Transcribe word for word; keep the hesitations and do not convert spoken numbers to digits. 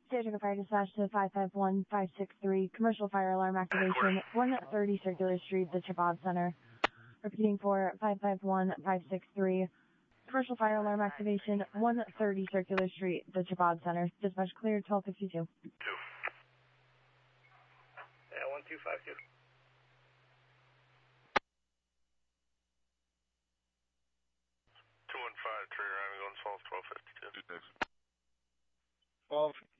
Staging a fire dispatch to five five one five six three, commercial fire alarm activation, one thirty Circular Street, the Chabad Center. Repeating for five five one five six three, commercial fire alarm activation, one thirty Circular Street, the Chabad Center. Dispatch cleared, twelve fifty-two. Two. Yeah, one two five two. Two one five, trigger ambulance, falls twelve fifty-two. twelve